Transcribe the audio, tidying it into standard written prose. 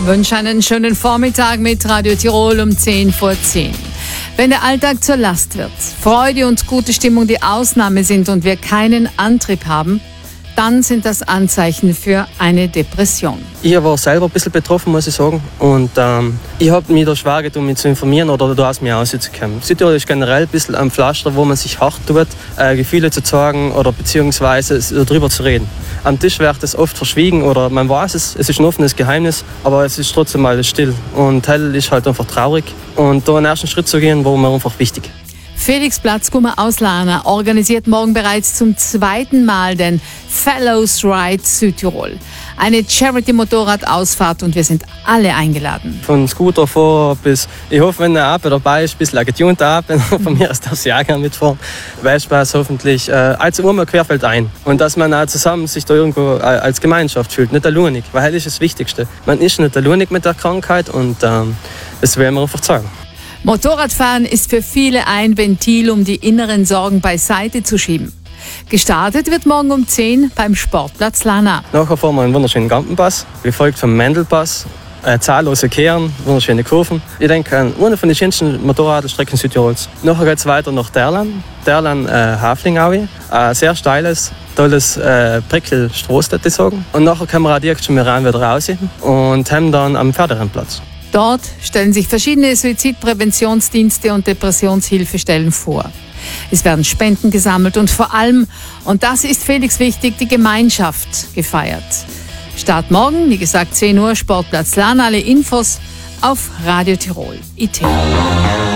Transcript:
wünsche einen schönen Vormittag mit Radio Tirol um 10 vor 10. Wenn der Alltag zur Last wird, Freude und gute Stimmung die Ausnahme sind und wir keinen Antrieb haben, dann sind das Anzeichen für eine Depression. Ich war selber ein bisschen betroffen, muss ich sagen. Und ich habe mich da schwer getan, mich zu informieren oder da aus mir rauszukommen. Südtirol ist generell ein bisschen ein Pflaster, wo man sich hart tut, Gefühle zu zeigen oder beziehungsweise darüber zu reden. Am Tisch wird es oft verschwiegen oder man weiß es, es ist ein offenes Geheimnis, aber es ist trotzdem mal still. Und hell ist halt einfach traurig. Und da einen ersten Schritt zu gehen, war mir einfach wichtig. Felix Platzkummer aus Lana organisiert morgen bereits zum 2. Mal den Fellows Ride Südtirol. Eine Charity-Motorradausfahrt und wir sind alle eingeladen. Von Scooter vor bis, ich hoffe, wenn eine Ape dabei ist, ein bisschen ein getunter Ape, von mir aus darf sie auch gerne mitfahren. Weltspaß hoffentlich, also einmal querfeld ein. Und dass man auch zusammen sich da irgendwo als Gemeinschaft fühlt, nicht alleinig, weil das ist das Wichtigste. Man ist nicht alleinig mit der Krankheit und das werden wir einfach sagen. Motorradfahren ist für viele ein Ventil, um die inneren Sorgen beiseite zu schieben. Gestartet wird morgen um 10 beim Sportplatz Lana. Nachher fahren wir einen wunderschönen Gampenpass, gefolgt vom Mendelpass, zahllose Kehren, wunderschöne Kurven. Ich denke, eine von den schönsten Motorradstrecken Südtirols. Nachher geht es weiter nach Derlan, Haflingaui. Ein sehr steiles, tolles Prickelstraße, würde ich sagen. Und nachher können wir auch direkt schon wieder raus und haben dann am Pferderennplatz. Dort stellen sich verschiedene Suizidpräventionsdienste und Depressionshilfestellen vor. Es werden Spenden gesammelt und vor allem, und das ist Felix wichtig, die Gemeinschaft gefeiert. Start morgen, wie gesagt 10 Uhr, Sportplatz Lana, alle Infos auf Radio Tirol.it.